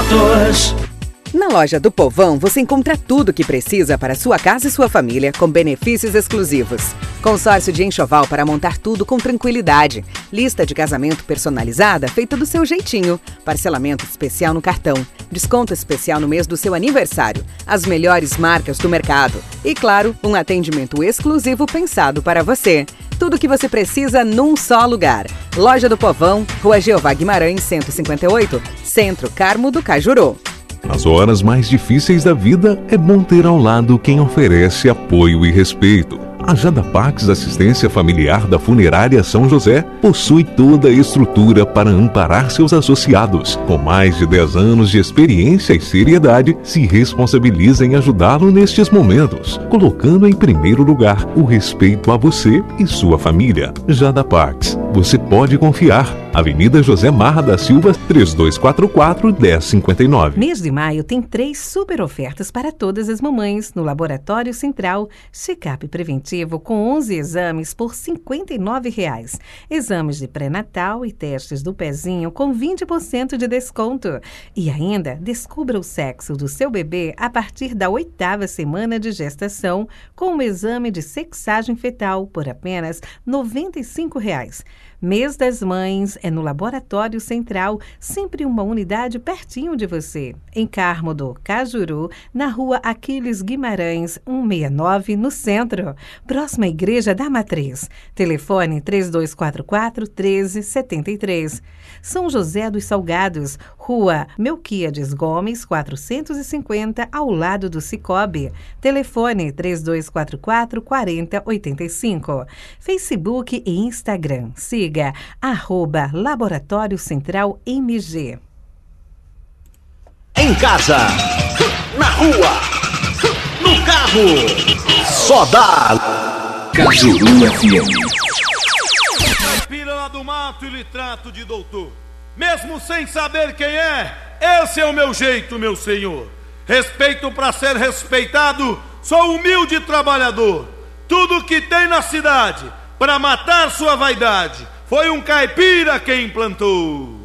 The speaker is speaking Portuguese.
Motors. Na loja do Povão, você encontra tudo o que precisa para sua casa e sua família, com benefícios exclusivos. Consórcio de enxoval para montar tudo com tranquilidade. Lista de casamento personalizada feita do seu jeitinho. Parcelamento especial no cartão. Desconto especial no mês do seu aniversário. As melhores marcas do mercado. E, claro, um atendimento exclusivo pensado para você. Tudo o que você precisa num só lugar. Loja do Povão, Rua Jeová Guimarães, 158, Centro Carmo do Cajuru. Nas horas mais difíceis da vida, é bom ter ao lado quem oferece apoio e respeito. A Jadapax Assistência Familiar da Funerária São José possui toda a estrutura para amparar seus associados. Com mais de 10 anos de experiência e seriedade, se responsabiliza em ajudá-lo nestes momentos, colocando em primeiro lugar o respeito a você e sua família. Jadapax, você pode confiar. Avenida José Marra da Silva, 3244-1059. Mês de maio tem 3 super ofertas para todas as mamães no Laboratório Central. Check-up preventivo com 11 exames por R$ 59,00. Exames de pré-natal e testes do pezinho com 20% de desconto. E ainda, descubra o sexo do seu bebê a partir da 8ª semana de gestação com o exame de sexagem fetal por apenas R$ 95,00. Mês das Mães é no Laboratório Central, sempre uma unidade pertinho de você. Em Carmo do Cajuru, na Rua Aquiles Guimarães, 169, no centro. Próxima à Igreja da Matriz. Telefone 3244-1373. São José dos Salgados, Rua Melquíades Gomes, 450, ao lado do Cicobi. Telefone 3244-4085. Facebook e Instagram. Siga @Laboratório Central MG. Em casa, na rua, no carro, só dá Cajuru FM. Caipira lá do mato e lhe trato de doutor. Mesmo sem saber quem é, esse é o meu jeito, meu senhor. Respeito pra ser respeitado, sou humilde trabalhador. Tudo que tem na cidade, pra matar sua vaidade, foi um caipira quem plantou.